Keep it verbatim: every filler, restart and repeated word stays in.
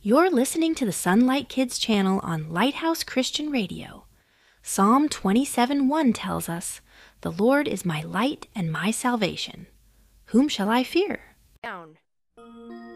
You're listening to the Sunlight Kids channel on Lighthouse Christian Radio. Psalm twenty-seven one tells us, "The Lord is my light and my salvation. Whom shall I fear?" Down.